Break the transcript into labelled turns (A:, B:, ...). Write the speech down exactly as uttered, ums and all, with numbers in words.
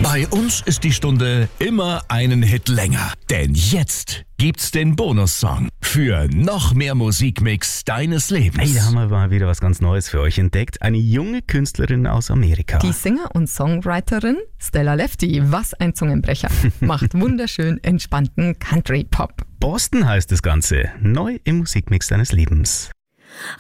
A: Bei uns ist die Stunde immer einen Hit länger. Denn jetzt gibt's den Bonussong für noch mehr Musikmix deines Lebens.
B: Hey, da haben wir mal wieder was ganz Neues für euch entdeckt. Eine junge Künstlerin aus Amerika.
C: Die Singer- und Songwriterin Stella Lefty, was ein Zungenbrecher, macht wunderschön entspannten Country-Pop.
B: Boston heißt das Ganze. Neu im Musikmix deines Lebens.